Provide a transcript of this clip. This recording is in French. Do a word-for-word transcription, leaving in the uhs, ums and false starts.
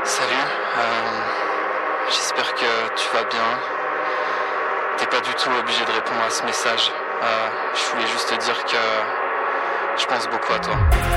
Salut, euh, j'espère que tu vas bien. T'es pas du tout obligé de répondre à ce message. Euh, je voulais juste te dire que je pense beaucoup à toi.